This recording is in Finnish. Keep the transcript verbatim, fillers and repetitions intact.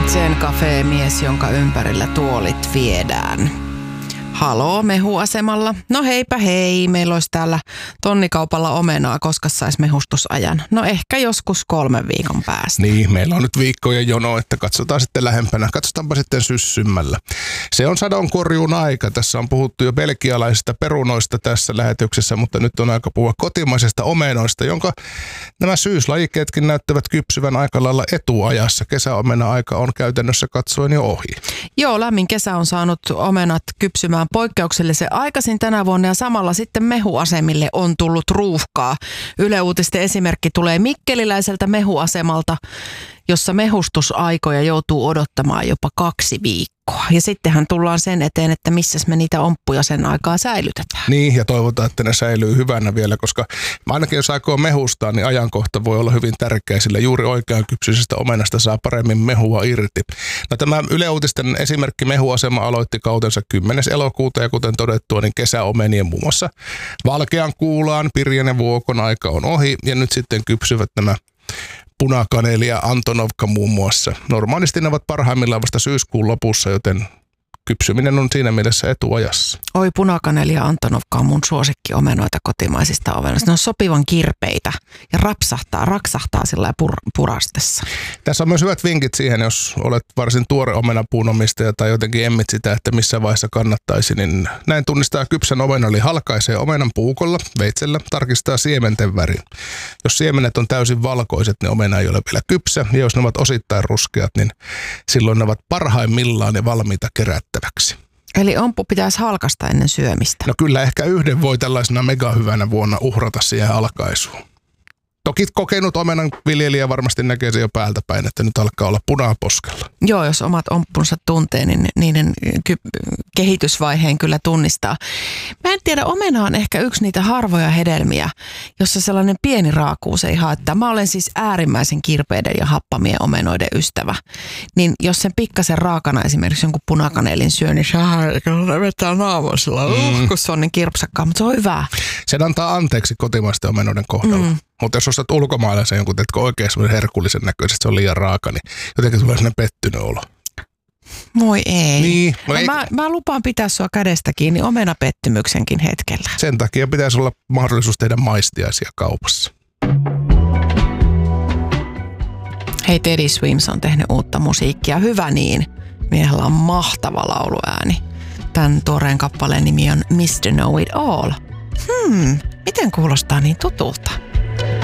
Zen Cafe-mies, jonka ympärillä tuolit viedään. Haloo mehuasemalla. No heipä hei, meillä olisi täällä tonnikaupalla omenaa, koska saisi mehustusajan. No ehkä joskus kolmen viikon päästä. Niin, meillä on nyt viikkojen jono, että katsotaan sitten lähempänä. Katsotaanpa sitten syssymmällä. Se on sadonkorjuun aika. Tässä on puhuttu jo belgialaisista perunoista tässä lähetyksessä, mutta nyt on aika puhua kotimaisesta omenoista, jonka nämä syyslajikkeetkin näyttävät kypsyvän aika lailla etuajassa. Kesäomena-aika on käytännössä katsoen jo ohi. Joo, lämmin kesä on saanut omenat kypsymään poikkeuksellisen aikaisin tänä vuonna ja samalla sitten mehuasemille on tullut ruuhkaa. Yle Uutisten esimerkki tulee mikkeliläiseltä mehuasemalta, jossa mehustusaikoja joutuu odottamaan jopa kaksi viikkoa. Ja sittenhän tullaan sen eteen, että missäs me niitä omppuja sen aikaa säilytetään. Niin, ja toivotaan, että ne säilyy hyvänä vielä, koska ainakin jos aikoo mehustaa, niin ajankohta voi olla hyvin tärkeä, sillä juuri oikean kypsyisestä omenasta saa paremmin mehua irti. No, tämä Yle Uutisten esimerkki mehuasema aloitti kautensa kymmenes elokuuta, ja kuten todettua, niin kesäomenien muun muassa valkean kuulaan, pirjan ja vuokon aika on ohi, ja nyt sitten kypsyvät nämä punakaneli ja Antonovka muun muassa. Normaalisti ne ovat parhaimmillaan vasta syyskuun lopussa, joten kypsyminen on siinä mielessä etuajassa. Oi, punakaneli ja Antonovka on mun suosikkiomenoita kotimaisista omenoista. Ne on sopivan kirpeitä ja rapsahtaa, raksahtaa sillä pur- purastessa. Tässä on myös hyvät vinkit siihen, jos olet varsin tuore omenapuun omistaja tai jotenkin emmit sitä, että missä vaiheessa kannattaisi, niin näin tunnistaa kypsän omenan, eli halkaisee omenan puukolla, veitsellä, tarkistaa siementen värin. Jos siemenet on täysin valkoiset, niin omena ei ole vielä kypsä, ja jos ne ovat osittain ruskeat, niin silloin ne ovat parhaimmillaan ja valmiita kerättäväksi. Eli omppu pitäisi halkasta ennen syömistä. No kyllä, ehkä yhden voi tällaisena mega hyvänä vuonna uhrata siihen halkaisuun. Toki kokenut omenan viljelijä varmasti näkee se jo päältä päin, että nyt alkaa olla punaa poskella. Joo, jos omat omppunsa tuntee, niin niiden ky- kehitysvaiheen kyllä tunnistaa. Mä en tiedä, omena on ehkä yksi niitä harvoja hedelmiä, jossa sellainen pieni raakuus ei haittaa. Mä olen siis äärimmäisen kirpeiden ja happamien omenoiden ystävä. Niin jos sen pikkasen raakana esimerkiksi jonkun punakanelin syö, niin se vetää naamosilla, mm. kun se on niin kirpsakkaa, mutta se on hyvä. Sen antaa anteeksi kotimaisten omenoiden kohdalla. Mm. Mutta jos ostat ulkomailla sen jonkun, teetkö oikein semmoinen herkullisen näköisesti, se on liian raaka, niin jotenkin tulee sellainen pettynyt olo. Moi ei. Niin, no ei. Mä, mä lupaan pitää sua kädestä kiinni omenapettymyksenkin hetkellä. Sen takia pitäisi olla mahdollisuus tehdä maistiaisia kaupassa. Hei, Teddy Swims on tehnyt uutta musiikkia. Hyvä niin. Miehellä on mahtava lauluääni. Tämän tuoreen kappaleen nimi on mister Know It All. Hmm, miten kuulostaa niin tutulta?